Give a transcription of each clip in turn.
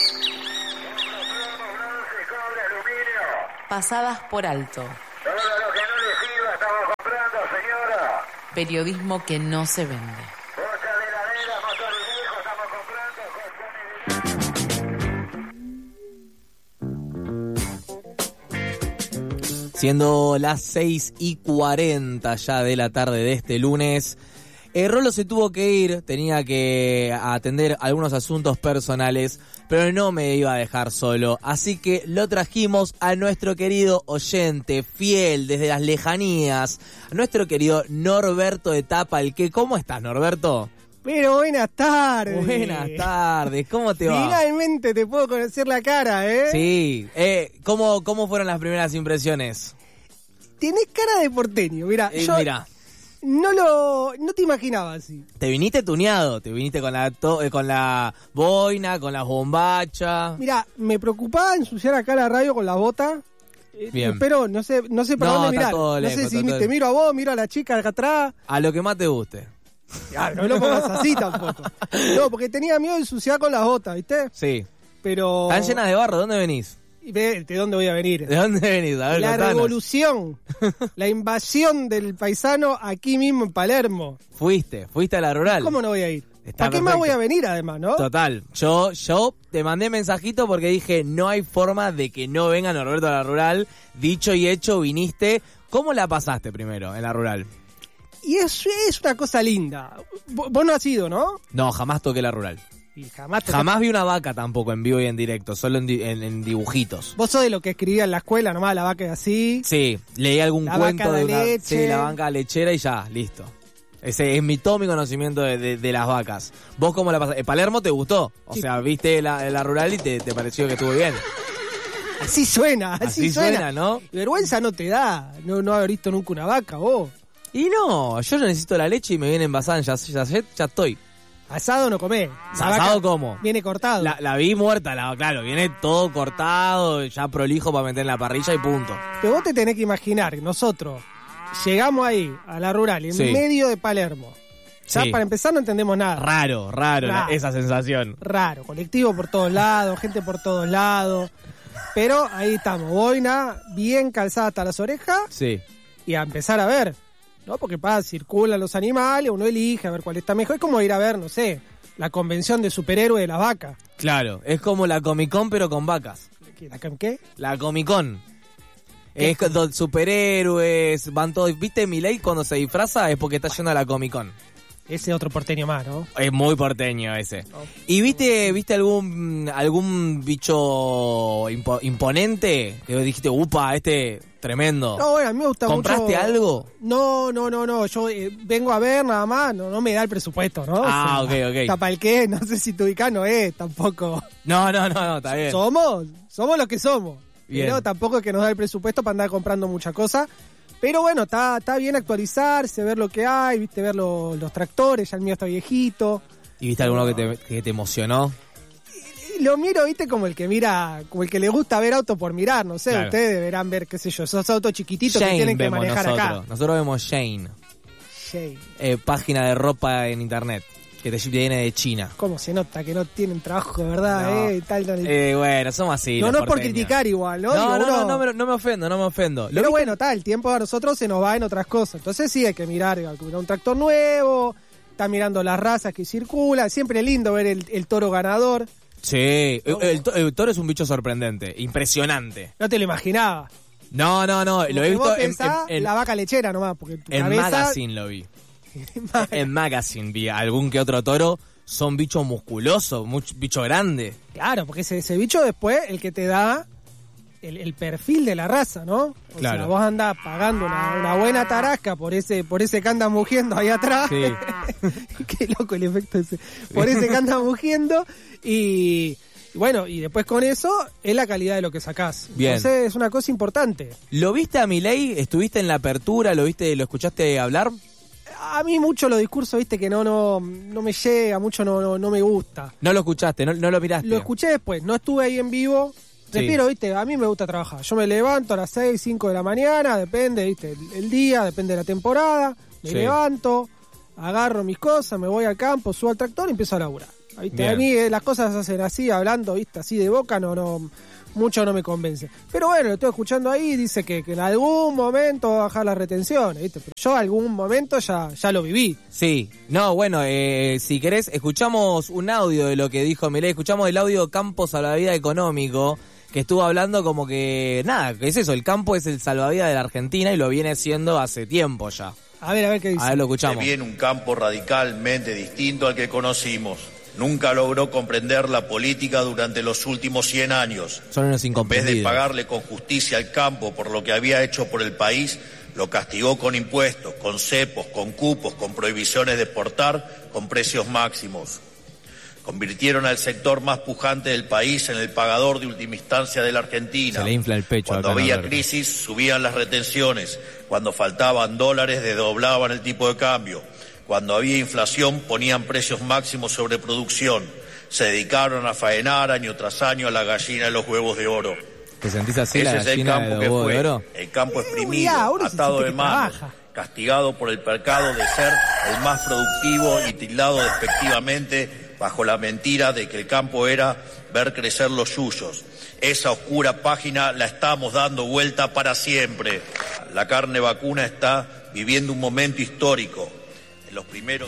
Pasadas por alto. Todo lo que no le sirva estamos comprando, señora. Periodismo que no se vende. Bolsa de heladeras, motores viejos, estamos comprando. Siendo las 6:40 ya de la tarde de este lunes, Rolo se tuvo que ir, tenía que atender algunos asuntos personales, pero no me iba a dejar solo, así que lo trajimos a nuestro querido oyente, fiel desde las lejanías, a nuestro querido Norberto de Tapalqué. ¿Cómo estás, Norberto? Pero buenas tardes. Buenas tardes, ¿cómo te va? Finalmente te puedo conocer la cara, ¿eh? Sí, ¿cómo fueron las primeras impresiones? Tenés cara de porteño, mirá. Mirá. No te imaginaba así. Te viniste tuneado, te viniste con la boina, con las bombachas. Mirá, me preocupaba ensuciar acá la radio con la bota. Bien. Pero no sé para dónde mirar. No sé si te miro a vos, miro a la chica acá atrás. A lo que más te guste. No lo pongas así tampoco. No, porque tenía miedo de ensuciar con las botas, ¿viste? Sí. Pero... Están llenas de barro, ¿dónde venís? ¿De dónde voy a venir? ¿De dónde venís? A ver, la contanos. revolución, la invasión del paisano aquí mismo en Palermo. Fuiste a la rural. ¿Cómo no voy a ir? Está ¿Para qué perfecto. más voy a venir además, no? Total, yo te mandé mensajito porque dije, no hay forma de que no venga Norberto a la rural. Dicho y hecho, viniste. ¿Cómo la pasaste primero en la rural? Y es una cosa linda. Vos no has ido, ¿no? No, jamás toqué la rural. Y jamás vi una vaca tampoco en vivo y en directo, solo en dibujitos. Vos sos de lo que escribía en la escuela, nomás la vaca es así. Sí, leí algún la cuento vaca de de una... leche. Sí, la vaca lechera y ya, listo. Ese es todo mi conocimiento de las vacas. ¿Vos cómo la pasaste? ¿Palermo te gustó? O sea, viste la rural y te pareció que estuvo bien. Así suena, Así suena, ¿no? Vergüenza no te da, no haber visto nunca una vaca, vos. Y no, yo necesito la leche y me viene envasada, ya estoy. Asado no comés. ¿Asado cómo? Viene cortado. La vi muerta, claro, viene todo cortado, ya prolijo para meter en la parrilla y punto. Pero vos te tenés que imaginar que nosotros llegamos ahí, a la rural, en medio de Palermo. Ya para empezar no entendemos nada. Raro esa sensación. Raro, colectivo por todos lados, gente por todos lados. Pero ahí estamos, boina, bien calzada hasta las orejas. Sí. Y a empezar a ver, ¿no? Porque circulan los animales, uno elige a ver cuál está mejor. Es como ir a ver, no sé, la convención de superhéroes de la vaca. Claro, es como la Comic Con pero con vacas. ¿Qué? La Comic Con. Es con superhéroes, van todos. ¿Viste Milei cuando se disfraza? Es porque está yendo a la Comic Con. Ese otro porteño más, ¿no? Es muy porteño ese. ¿Y viste algún bicho imponente? Que dijiste, upa, tremendo. No, bueno, a mí me gusta ¿Compraste mucho... algo? No. Yo vengo a ver nada más, no me da el presupuesto, ¿no? Ah, o sea, ok. Tapalqué, no sé si tu ubicás, no es tampoco. No, está bien. Somos los que somos. Bien. Pero tampoco es que nos da el presupuesto para andar comprando mucha cosa. Pero bueno, está bien actualizarse, ver lo que hay, viste, ver los tractores, ya el mío está viejito. ¿Y viste alguno que te emocionó? Y lo miro, viste, como el que le gusta ver auto por mirar, no sé, Claro. Ustedes deberán ver, qué sé yo, esos autos chiquititos Shane que tienen que vemos manejar acá. Nosotros vemos Shane, página de ropa en internet, que te viene de China. ¿Cómo se nota que no tienen trabajo de verdad, No. Y tal, Bueno, somos así. No los es por porteños. criticar igual, ¿no? No me ofendo. Pero bueno, el tiempo a nosotros se nos va en otras cosas. Entonces sí, hay que mirar un tractor nuevo, está mirando las razas que circulan. Siempre es lindo ver el toro ganador. Sí, el toro es un bicho sorprendente, impresionante. No te lo imaginaba. No, lo he visto Vos pensás la vaca lechera nomás, porque tu en cabeza... Magazine lo vi. En Magazine vi algún que otro toro. Son bichos musculosos, bicho grande. Claro, porque ese bicho después el que te da el perfil de la raza, ¿no? O Claro. sea, vos andás pagando una buena tarasca por ese que anda mugiendo ahí atrás. Sí. Qué loco el efecto ese. Por ese que anda mugiendo y bueno, y después con eso es la calidad de lo que sacás. Bien. Entonces es una cosa importante. ¿Lo viste a Milei? ¿Estuviste en la apertura? ¿Lo escuchaste hablar? A mí mucho los discursos, viste, que no me llega, mucho no me gusta. No lo escuchaste, no lo miraste. Lo escuché después, no estuve ahí en vivo. Prefiero, viste, a mí me gusta trabajar. Yo me levanto a las 6, 5 de la mañana, depende, viste, el día, depende de la temporada. Me levanto, agarro mis cosas, me voy al campo, subo al tractor y empiezo a laburar. ¿Viste? A mí las cosas se hacen así, hablando, ¿viste? Así de boca, mucho no me convence. Pero bueno, lo estoy escuchando ahí, dice que en algún momento va a bajar las retenciones, ¿viste? Pero yo algún momento ya lo viví. Sí, no, bueno, si querés, escuchamos un audio de lo que dijo Milei, escuchamos el audio Campo Salvavidas Económico, que estuvo hablando como que, nada, que es eso, el campo es el salvavidas de la Argentina y lo viene siendo hace tiempo ya. A ver qué dice. A ver, lo escuchamos. Se viene un campo radicalmente distinto al que conocimos. Nunca logró comprender la política durante los últimos 100 años. Son unos incomprendidos. En vez de pagarle con justicia al campo por lo que había hecho por el país, lo castigó con impuestos, con cepos, con cupos, con prohibiciones de exportar, con precios máximos. Convirtieron al sector más pujante del país en el pagador de última instancia de la Argentina. Se le infla el pecho. Cuando había crisis, subían las retenciones. Cuando faltaban dólares, desdoblaban el tipo de cambio. Cuando había inflación, ponían precios máximos sobre producción. Se dedicaron a faenar año tras año a la gallina de los huevos de oro. ¿Te sentís así, Ese la es el gallina campo de que huevo fue. de oro? El campo exprimido, ahora se atado siente de que manos, trabaja. castigado por el pecado de ser el más productivo y tildado despectivamente bajo la mentira de que el campo era ver crecer los suyos. Esa oscura página la estamos dando vuelta para siempre. La carne vacuna está viviendo un momento histórico. En los primeros...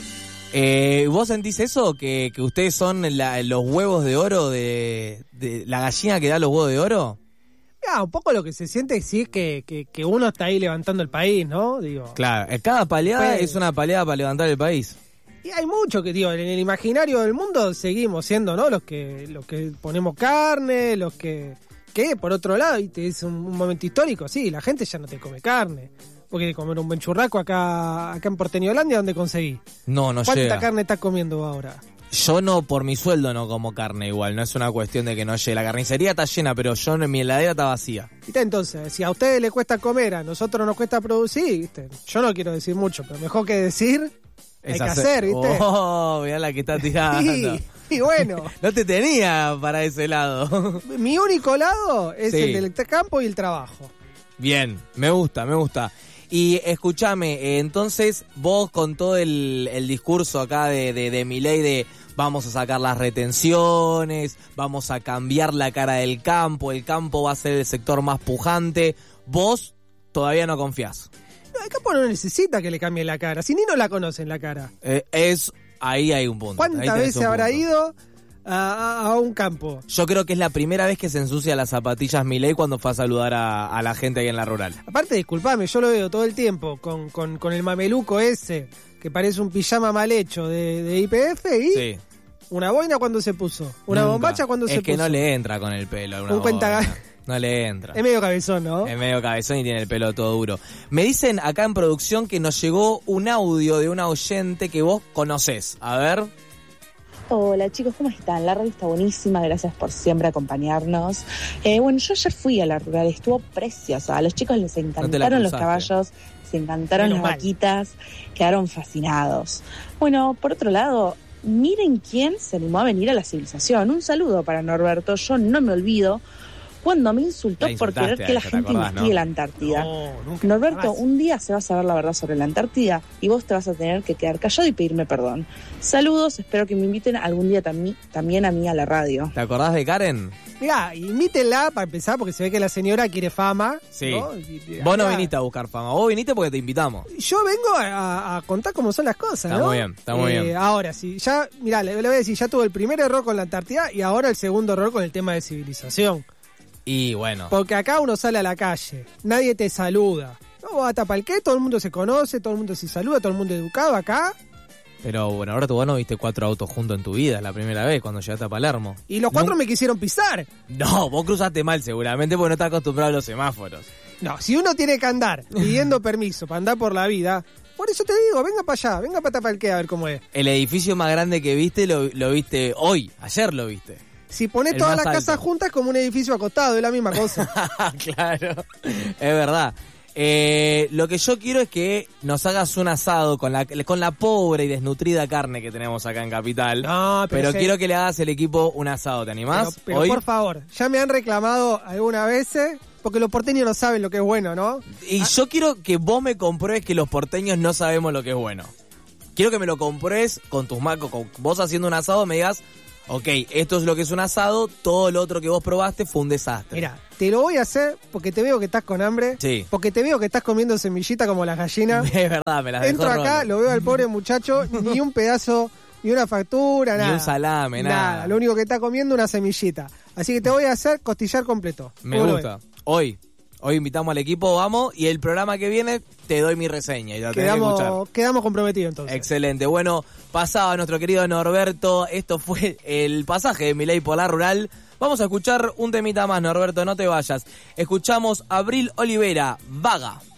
¿Vos sentís eso? ¿Que ustedes son los huevos de oro de la gallina que da los huevos de oro? Un poco lo que se siente sí es que uno está ahí levantando el país, ¿no? Digo. Claro, cada paleada Pues, es una paleada para levantar el país. Y hay mucho que, digo, en el imaginario del mundo seguimos siendo, ¿no? Los que ponemos carne, los que por otro lado, y te es un momento histórico, sí, la gente ya no te come carne. Porque de comer un buen churrasco acá en Porteñolandia, ¿dónde conseguí? No ¿Cuánta llega. carne estás comiendo ahora? Yo no, por mi sueldo no como carne igual, no es una cuestión de que no llegue. La carnicería está llena, pero yo mi heladera está vacía. ¿Viste? Entonces, si a ustedes les cuesta comer, a nosotros nos cuesta producir, ¿viste? Yo no quiero decir mucho, pero mejor que decir, hay que hacer, ¿viste? Oh, mirá la que está tirando. Y bueno, No te tenía para ese lado. mi único lado es Sí. el del campo y el trabajo. Bien, me gusta. Y escúchame, entonces vos con todo el discurso acá de Milei de vamos a sacar las retenciones, vamos a cambiar la cara del campo, el campo va a ser el sector más pujante, vos todavía no confiás. No, el campo no necesita que le cambie la cara, si ni no la conocen la cara. Ahí hay un punto. Ahí ¿Cuántas tenés veces un habrá punto. ido a un campo? Yo creo que es la primera vez que se ensucia las zapatillas Milei cuando fue a saludar a la gente ahí en la rural. Aparte, disculpame, yo lo veo todo el tiempo con el mameluco ese, que parece un pijama mal hecho de YPF y Sí. una boina cuando se puso, una Nunca. bombacha cuando se Es puso. que no le entra con el pelo. Un cuenta- No le entra. Es medio cabezón, ¿no? Es medio cabezón y tiene el pelo todo duro. Me dicen acá en producción que nos llegó un audio de una oyente que vos conocés. A ver. Hola chicos, ¿cómo están? La radio está buenísima, gracias por siempre acompañarnos. Bueno, yo ayer fui a la rural, estuvo preciosa, a los chicos les encantaron los cruzaste. caballos, les encantaron Menos las mal. vaquitas, quedaron fascinados. Bueno, por otro lado, miren quién se animó a venir a la civilización. Un saludo para Norberto, yo no me olvido cuando me insultó La por insultaste querer a que la ella, ¿te gente acordás, investigue no? la Antártida. No, nunca. Norberto, jamás. un día se va a saber la verdad sobre la Antártida y vos te vas a tener que quedar callado y pedirme perdón. Saludos, espero que me inviten algún día también a mí a la radio. ¿Te acordás de Karen? Mirá, imítenla para empezar, porque se ve que la señora quiere fama. Sí. ¿no? Vos no Mirá, viniste a buscar fama, vos viniste porque te invitamos. Yo vengo a contar cómo son las cosas, Está ¿no? muy bien, está muy bien. Ahora, sí, ya, mirá, le voy a decir, ya tuve el primer error con la Antártida y ahora el segundo error con el tema de civilización. Y bueno, Porque acá uno sale a la calle, nadie te saluda. No, vos a Tapalqué, todo el mundo se conoce, todo el mundo se saluda, todo el mundo educado acá. pero bueno, ahora vos no viste 4 autos juntos en tu vida, la primera vez cuando llegaste a Palermo. Y los cuatro me quisieron pisar. No, vos cruzaste mal seguramente porque no estás acostumbrado a los semáforos. No, si uno tiene que andar pidiendo permiso para andar por la vida, por eso te digo, venga para allá, venga para Tapalqué a ver cómo es. El edificio más grande que viste lo viste hoy, ayer lo viste. Si pones El todas más las alto. casas juntas como un edificio acostado, es la misma cosa. Claro, es verdad. Lo que yo quiero es que nos hagas un asado con la pobre y desnutrida carne que tenemos acá en Capital. No, pero sí. quiero que le hagas el equipo un asado, ¿te animás? Pero Hoy. por favor, ya me han reclamado algunas veces, porque los porteños no saben lo que es bueno, ¿no? Y yo quiero que vos me compruebes que los porteños no sabemos lo que es bueno. Quiero que me lo compruebes con tus macos, con vos haciendo un asado, me digas, Ok, esto es lo que es un asado, todo lo otro que vos probaste fue un desastre. Mira, te lo voy a hacer porque te veo que estás con hambre. Sí. Porque te veo que estás comiendo semillita como las gallinas. Es verdad, me las dejó Entro acá, Rolo. lo veo al pobre muchacho, ni un pedazo, ni una factura, nada. Ni un salame, nada. Lo único que está comiendo es una semillita. Así que te voy a hacer costillar completo. Me ¿Cómo lo gusta. Hoy invitamos al equipo, vamos, y el programa que viene te doy mi reseña y la ves? tenés que escuchar. Quedamos comprometidos entonces. Excelente. Bueno, pasaba nuestro querido Norberto. Esto fue el pasaje de Milei por la Rural. Vamos a escuchar un temita más, Norberto, no te vayas. Escuchamos a Abril Olivera, Vaga.